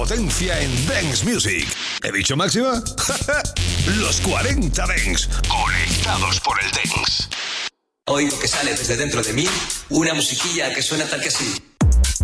Potencia en Dance Music. ¿He dicho máxima? Los 40 Dance, conectados por el Dance. Oigo que sale desde dentro de mí una musiquilla que suena tal que así.